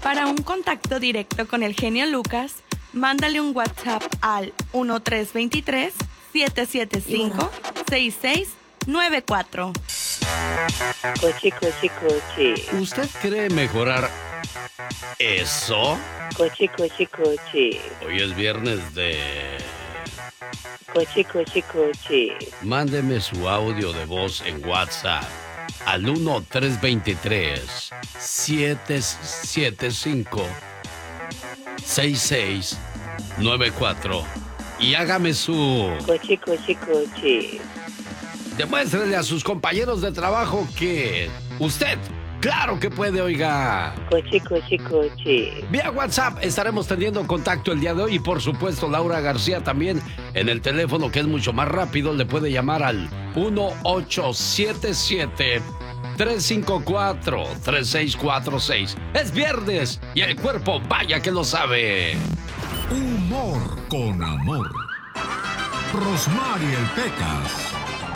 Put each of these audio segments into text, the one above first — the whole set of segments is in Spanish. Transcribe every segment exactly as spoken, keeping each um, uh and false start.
Para un contacto directo con el genio Lucas, mándale un WhatsApp al uno tres dos tres, siete siete cinco, seis seis nueve cuatro. Coche, coche, coche. ¿Usted cree mejorar eso? Coche, coche, coche. Hoy es viernes de... Coche, coche, coche. Mándeme su audio de voz en WhatsApp al uno tres dos tres, siete siete cinco, seis seis nueve cuatro y hágame su... Coche, coche, coche. Demuéstrele a sus compañeros de trabajo que usted, claro que puede, oiga. Coche, coche, coche. Vía WhatsApp estaremos teniendo contacto el día de hoy y por supuesto Laura García también en el teléfono que es mucho más rápido. Le puede llamar al uno ocho siete siete, tres cinco cuatro, tres seis cuatro seis. Es viernes y el cuerpo vaya que lo sabe. Humor con amor. Rosmarie Pecas.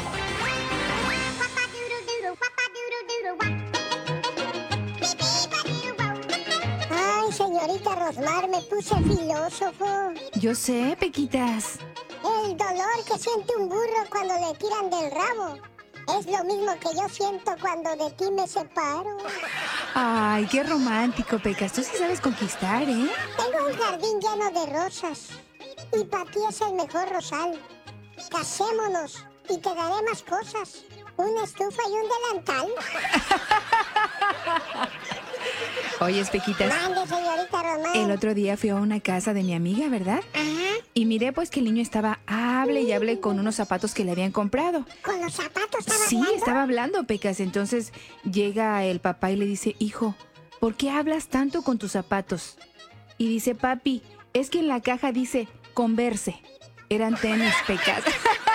Ay, señorita Rosmar, me puse filósofo. Yo sé, Pequitas. El dolor que siente un burro cuando le tiran del rabo es lo mismo que yo siento cuando de ti me separo. Ay, qué romántico, Pecas. Tú sí sabes conquistar, ¿eh? Tengo un jardín lleno de rosas y para ti es el mejor rosal. Casémonos y te daré más cosas. Una estufa y un delantal. Oye, Pequitas. Mande, señorita Román. El otro día fui a una casa de mi amiga, ¿verdad? Ajá. Y miré pues que el niño estaba hable y hable con unos zapatos que le habían comprado. ¿Con los zapatos estaba Sí, hablando? estaba hablando, Pecas. Entonces llega el papá y le dice, hijo, ¿por qué hablas tanto con tus zapatos? Y dice, papi, es que en la caja dice Converse. Eran tenis, Pecas.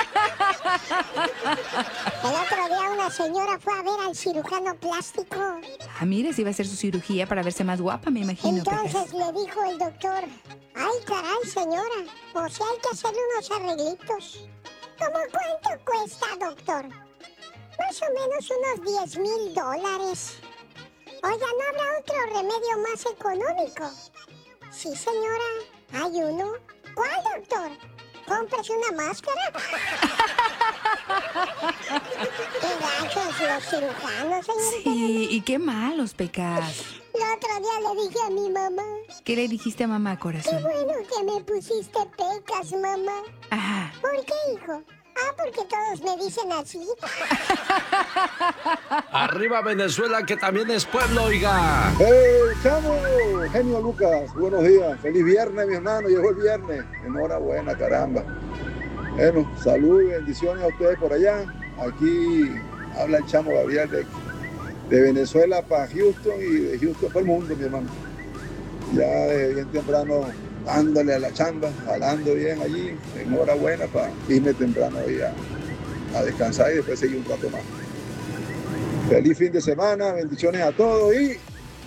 El otro día una señora fue a ver al cirujano plástico. Ah, mire, si iba a hacer su cirugía para verse más guapa, me imagino, Entonces Pecas. le dijo el doctor, ay, caray, señora, o sea, hay que hacerle unos arreglitos. ¿Cómo cuánto cuesta, doctor? Más o menos unos diez mil dólares. Oiga, ¿no habrá otro remedio más económico? Sí, señora, hay uno. ¿Cuál, doctor? Cómprese una máscara. Qué gachos los cirujanos, señorita. Sí, y qué malos, Pecas. El otro día le dije a mi mamá, ¿Qué le dijiste a mamá, qué corazón? bueno que me pusiste Pecas, mamá. Ajá. ¿Por qué, hijo? Ah, porque todos me dicen así. Arriba Venezuela, que también es pueblo, oiga. ¡Hey, chamo! Genio Lucas, buenos días. Feliz viernes, mi hermano. Llegó el viernes. Enhorabuena, caramba. Bueno, salud y bendiciones a ustedes por allá. Aquí habla el chamo Gabriel de, de Venezuela para Houston y de Houston para el mundo, mi hermano. Ya de bien temprano dándole a la chamba, jalando bien allí. Enhorabuena para irme temprano hoy a, a descansar y después seguir un rato más. Feliz fin de semana, bendiciones a todos y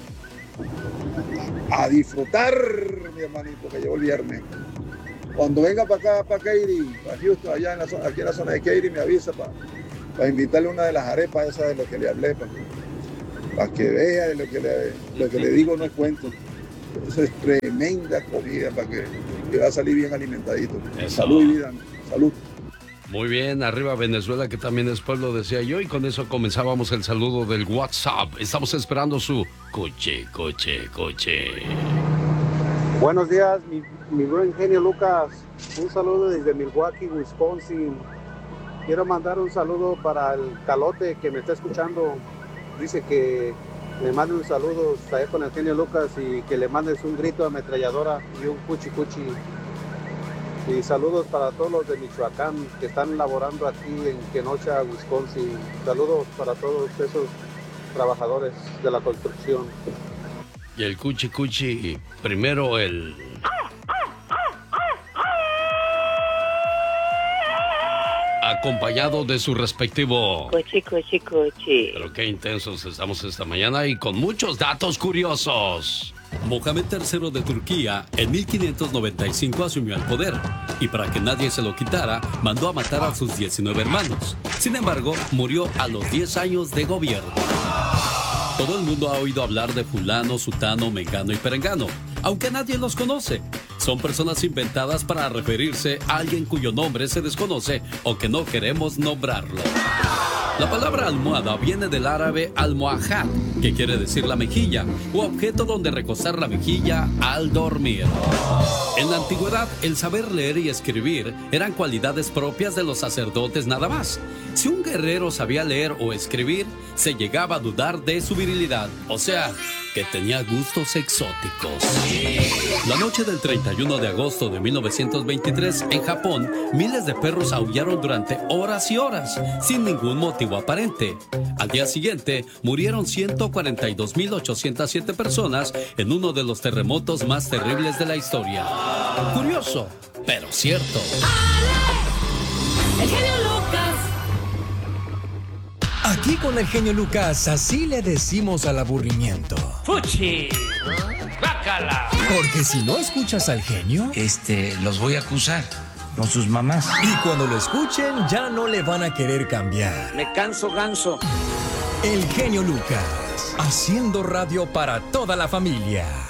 a disfrutar, mi hermanito, que llegó el viernes. Cuando venga para acá, para Katy, para Houston, allá en la zona, aquí en la zona de Katy, me avisa para, para invitarle una de las arepas esas de lo que le hablé, para, para que vea de lo que le, lo que le digo no es cuento. Eso es tremenda comida para que, que va a salir bien alimentadito. Eso. Salud y vida, salud. Muy bien, arriba Venezuela, que también es pueblo, decía yo, y con eso comenzábamos el saludo del WhatsApp. Estamos esperando su coche, coche, coche. Buenos días, mi, mi buen genio Lucas. Un saludo desde Milwaukee, Wisconsin. Quiero mandar un saludo para el Calote que me está escuchando. Dice que le mande un saludo allá con el genio Lucas y que le mandes un grito de ametralladora y un cuchi cuchi. Y saludos para todos los de Michoacán que están laborando aquí en Kenosha, Wisconsin. Saludos para todos esos trabajadores de la construcción. Y el cuchi cuchi, primero el... acompañado de su respectivo... Coche, coche, coche. Pero qué intensos estamos esta mañana y con muchos datos curiosos. Mohamed tercero de Turquía en mil quinientos noventa y cinco asumió el poder y para que nadie se lo quitara mandó a matar a sus diecinueve hermanos. Sin embargo, murió a los diez años de gobierno. Todo el mundo ha oído hablar de fulano, sutano, mengano y perengano, aunque nadie los conoce. Son personas inventadas para referirse a alguien cuyo nombre se desconoce o que no queremos nombrarlo. La palabra almohada viene del árabe almohajat, que quiere decir la mejilla, o objeto donde recostar la mejilla al dormir. En la antigüedad, el saber leer y escribir eran cualidades propias de los sacerdotes nada más. Si un guerrero sabía leer o escribir, se llegaba a dudar de su virilidad, o sea, que tenía gustos exóticos. La noche del treinta y uno de agosto de mil novecientos veintitrés, en Japón, miles de perros aullaron durante horas y horas, sin ningún motivo aparente. Al día siguiente, murieron ciento cuarenta y dos mil ochocientas siete personas en uno de los terremotos más terribles de la historia. Curioso, pero cierto. ¡El genio Lucas! Aquí con el genio Lucas, así le decimos al aburrimiento. ¡Fuchi! ¡Bácala! Porque si no escuchas al genio, este, los voy a acusar con sus mamás. Y cuando lo escuchen, ya no le van a querer cambiar. Me canso ganso. El genio Lucas, haciendo radio para toda la familia.